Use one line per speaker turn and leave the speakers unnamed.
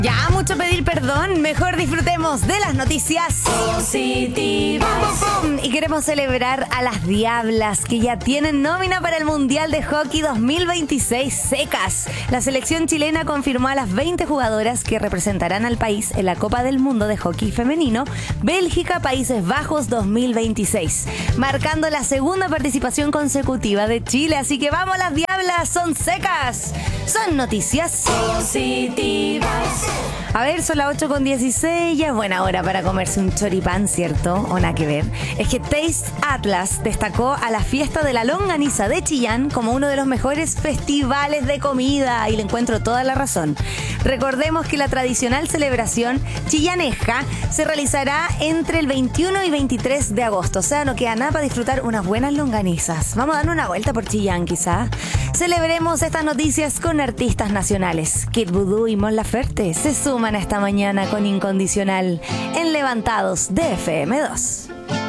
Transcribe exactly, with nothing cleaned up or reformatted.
Ya, mucho pedir perdón. Mejor disfrutemos de las noticias
positivas.
Y queremos celebrar a las Diablas, que ya tienen nómina para el Mundial de Hockey dos mil veintiséis secas. La selección chilena confirmó a las veinte jugadoras que representarán al país en la Copa del Mundo de Hockey Femenino Bélgica-Países Bajos dos mil veintiséis, marcando la segunda participación consecutiva de Chile. Así que vamos, las Diablas, son secas. Son noticias
positivas.
A ver, son las ocho con dieciséis, ya es buena hora para comerse un choripán, ¿cierto? O nada que ver. Es que Taste Atlas destacó a la fiesta de la longaniza de Chillán como uno de los mejores festivales de comida, y le encuentro toda la razón. Recordemos que la tradicional celebración chillaneja se realizará entre el veintiuno y veintitrés de agosto, o sea, no queda nada para disfrutar unas buenas longanizas. Vamos a darle una vuelta por Chillán, quizá. Celebremos estas noticias con artistas nacionales. Kid Voodoo y Mon Laferte se suman esta mañana con Incondicional en Levantados de F M dos.